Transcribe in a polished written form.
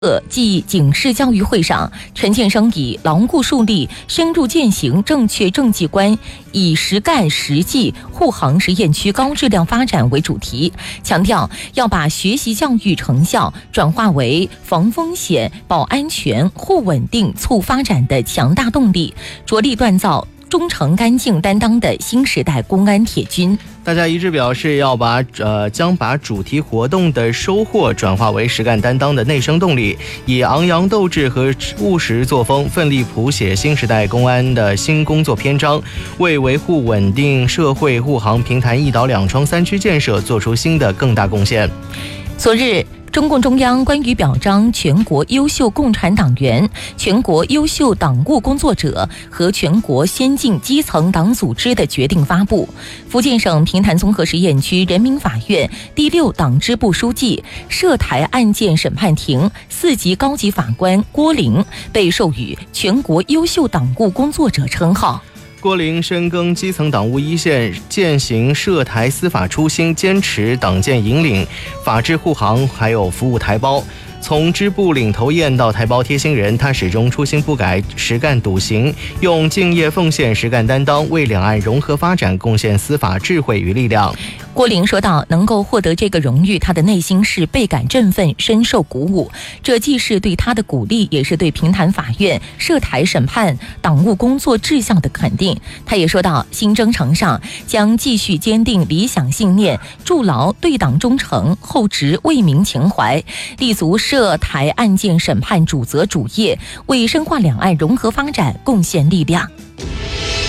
暨警示教育会上，陈建生以牢固树立深入践行正确政绩观，以实干实际护航实验区高质量发展为主题，强调要把学习教育成效转化为防风险、保安全、护稳定、促发展的强大动力，着力锻造忠诚干净担当的新时代公安铁军。 大家一致表示要将把主题活动的收获转化为实干担当的内生动力，以昂扬斗志和务实作风，奋力谱写新时代公安的新工作篇章，为维护稳定社会护航平潭一岛两窗三区建设做出新的更大贡献。 昨日，中共中央关于表彰全国优秀共产党员、全国优秀党务工作者和全国先进基层党组织的决定发布。福建省平潭综合实验区人民法院第6党支部书记、涉台案件审判庭4级高级法官郭玲被授予全国优秀党务工作者称号。 郭玲深耕基层党务一线，践行涉台司法初心，坚持党建引领、法治护航，还有服务台胞。从支部领头雁到台胞贴心人，他始终初心不改，实干笃行，用敬业奉献、实干担当，为两岸融合发展贡献司法智慧与力量。 郭玲说道，能够获得这个荣誉，他的内心是倍感振奋，深受鼓舞。这既是对他的鼓励，也是对平潭法院涉台审判党务工作质效的肯定。他也说到，新征程上将继续坚定理想信念，筑牢对党忠诚、厚植为民情怀，立足涉台案件审判主责主业，为深化两岸融合发展贡献力量。